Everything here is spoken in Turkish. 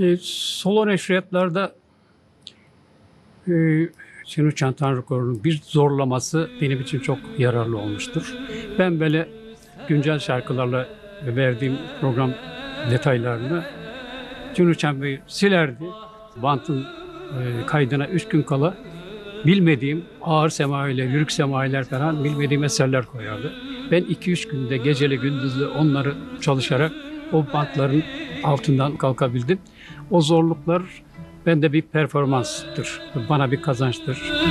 Solo neşriyatlarda Cinu Çantan Rekor'un bir zorlaması benim için çok yararlı olmuştur. Ben böyle güncel şarkılarla verdiğim program detaylarını Cinu Çan Bey silerdi. Bantın kaydına 3 gün kala bilmediğim ağır semailer, yürük semailer falan bilmediğim eserler koyardı. Ben 2-3 günde geceli gündüzlü onları çalışarak o bantların altından kalkabildim. O zorluklar bende bir performanstır, bana bir kazançtır.